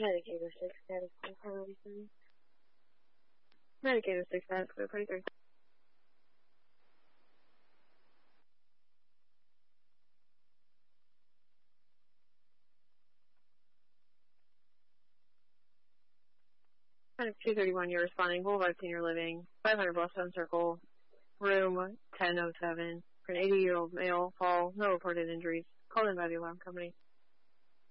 Medicator 6, status code, priority 3. Medicator 6, status code, priority 3. Kind of 231, you're responding. Boulevard Senior Living, 500 Bluffstone Circle, room 1007. For an 80-year-old male, fall, no reported injuries. Called in by the alarm company.